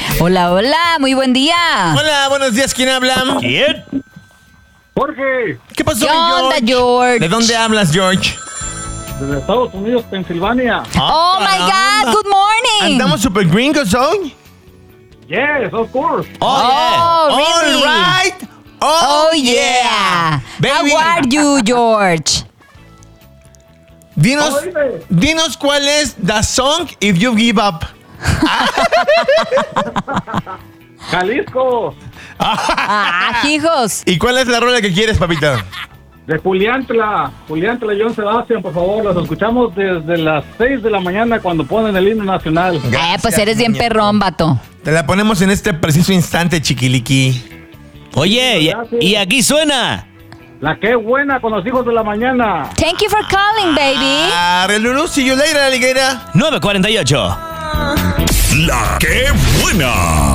Hola, hola, muy buen día. Hola, buenos días, ¿quién habla? ¿Quién? Jorge, ¿Qué pasó, ¿Qué mi onda, George? George? ¿De dónde hablas, George? desde Estados Unidos, Pensilvania. Oh, my God, good morning. ¿Andamos super gringos hoy? Yes, of course. Oh, really? All right. Oh, yeah. Baby. How are you, George? Dinos, Dime. dinos cuál es the song if you give up. Jalisco, Ah, hijos. ¿Y cuál es la rola que quieres, papito? de Juliantla, John Sebastián, por favor, los escuchamos desde las 6 de la mañana cuando ponen el himno nacional. Pues eres bien muñeco. perrón, vato. Te la ponemos en este preciso instante, chiquiliqui. Oye, Gracias. y aquí suena. La que buena con los hijos de la mañana. Thank you for calling, baby. Lulu, see you later, alligator. 9:48. La que buena.